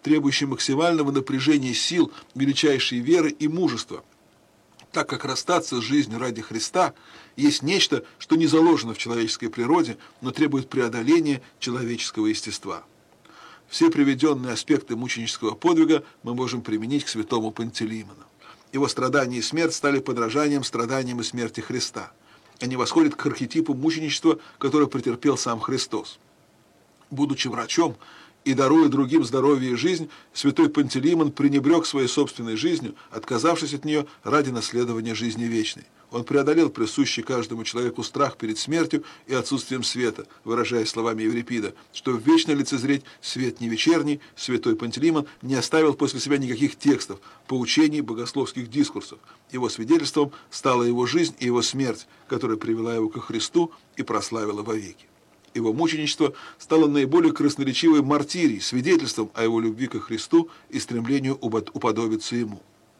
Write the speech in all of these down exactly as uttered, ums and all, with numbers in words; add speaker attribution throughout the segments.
Speaker 1: требующий максимального напряжения сил, величайшей веры и мужества, так как расстаться с жизнью ради Христа есть нечто, что не заложено в человеческой природе, но требует преодоления человеческого естества. Все приведенные аспекты мученического подвига мы можем применить к святому Пантелеимону. Его страдания и смерть стали подражанием страданиям и смерти Христа. Они восходят к архетипу мученичества, которое претерпел сам Христос. Будучи врачом и даруя другим здоровье и жизнь, святой Пантелеимон пренебрег своей собственной жизнью, отказавшись от нее ради наследования жизни вечной. Он преодолел присущий каждому человеку страх перед смертью и отсутствием света, выражая словами Еврипида, что вечно лицезреть свет не вечерний, святой Пантелеимон не оставил после себя никаких текстов, поучений, богословских дискурсов. Его свидетельством стала его жизнь и его смерть, которая привела его ко Христу и прославила вовеки. Его мученичество стало наиболее красноречивой мартирией, свидетельством о его любви ко Христу и стремлению уподобиться Ему.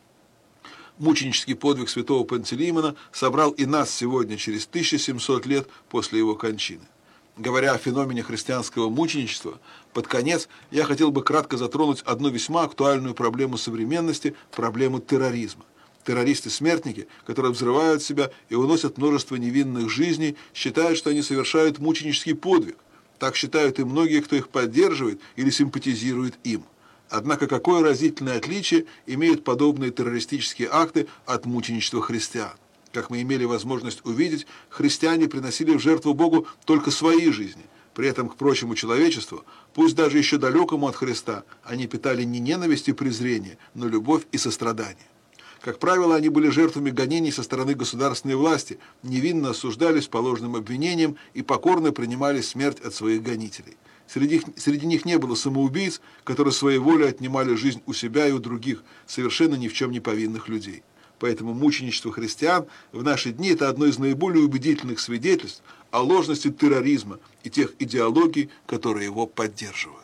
Speaker 1: Мученический подвиг святого Пантелеимона собрал и нас сегодня, через тысячу семьсот лет после его кончины. Говоря о феномене христианского мученичества, под конец я хотел бы кратко затронуть одну весьма актуальную проблему современности – проблему терроризма. Террористы-смертники, которые взрывают себя и уносят множество невинных жизней, считают, что они совершают мученический подвиг. Так считают и многие, кто их поддерживает или симпатизирует им. Однако какое разительное отличие имеют подобные террористические акты от мученичества христиан? Как мы имели возможность увидеть, христиане приносили в жертву Богу только свои жизни. При этом к прочему человечеству, пусть даже еще далекому от Христа, они питали не ненависть и презрение, но любовь и сострадание. Как правило, они были жертвами гонений со стороны государственной власти, невинно осуждались по ложным обвинениям и покорно принимали смерть от своих гонителей. Среди, среди них не было самоубийц, которые своей волей отнимали жизнь у себя и у других, совершенно ни в чем не повинных людей. Поэтому мученичество христиан в наши дни – это одно из наиболее убедительных свидетельств о ложности терроризма и тех идеологий, которые его поддерживают.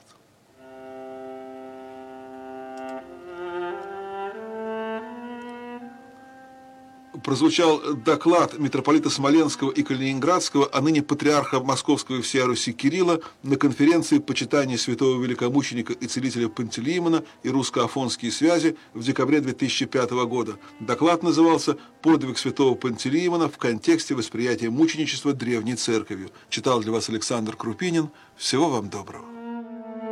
Speaker 1: Прозвучал доклад митрополита Смоленского и Калининградского, а ныне патриарха Московского и всея Руси Кирилла на конференции почитания святого великомученика и целителя Пантелеимона и русско-афонские связи в декабре две тысячи пятого года. Доклад назывался «Подвиг святого Пантелеимона в контексте восприятия мученичества древней церковью». Читал для вас Александр Крупинин. Всего вам доброго.